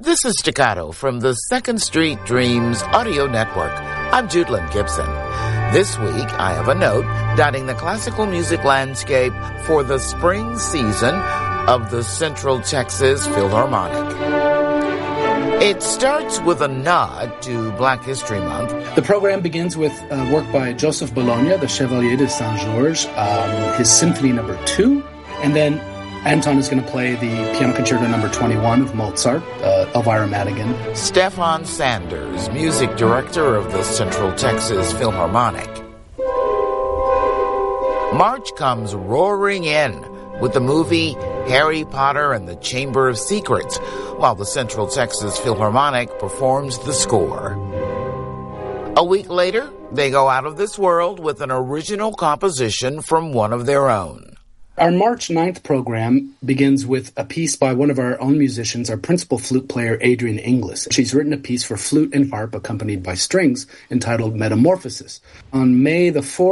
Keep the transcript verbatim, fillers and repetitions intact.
This is Staccato from the Second Street Dreams Audio Network. I'm Judelyn Gibson. This week, I have a note dotting the classical music landscape for the spring season of the Central Texas Philharmonic. It starts with a nod to Black History Month. The program begins with uh, work by Joseph Bologna, the Chevalier de Saint-Georges, um, his Symphony Number Two, and then Anton is going to play the Piano Concerto Number twenty-one of Mozart, uh, Elvira Madigan. Stefan Sanders, music director of the Central Texas Philharmonic. March comes roaring in with the movie Harry Potter and the Chamber of Secrets, while the Central Texas Philharmonic performs the score. A week later, they go out of this world with an original composition from one of their own. Our March ninth program begins with a piece by one of our own musicians, our principal flute player, Adrian Inglis. She's written a piece for flute and harp accompanied by strings entitled Metamorphosis. On May the fourth,